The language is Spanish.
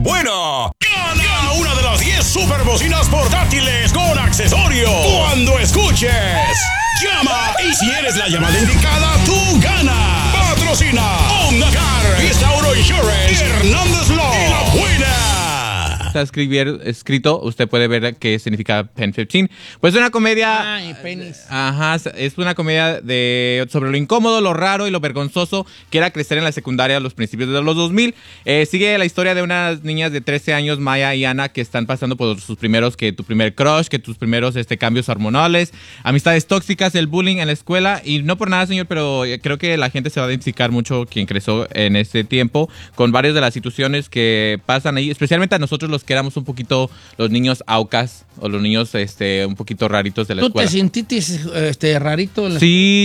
buena. Gana una de las 10 superbocinas portátiles con accesorio cuando escuches. Llama y si eres la llamada indicada, tú ganas. Patrocina Honda Car, Vista Auto Insurance, Hernández Law y La Buena. Está escrito, usted puede ver qué significa Pen 15. Pues es una comedia. Ay, penis. Ajá, es una comedia sobre lo incómodo, lo raro y lo vergonzoso que era crecer en la secundaria a los principios de los 2000. Sigue la historia de unas niñas de 13 años, Maya y Ana, que están pasando por sus primeros, que tu primer crush, que tus primeros cambios hormonales, amistades tóxicas, el bullying en la escuela. Y no por nada, señor, pero creo que la gente se va a identificar mucho, quien creció en este tiempo, con varias de las situaciones que pasan ahí, especialmente a nosotros los que éramos un poquito los niños aucas o los niños un poquito raritos de la escuela. ¿Tú te sentiste rarito? Sí.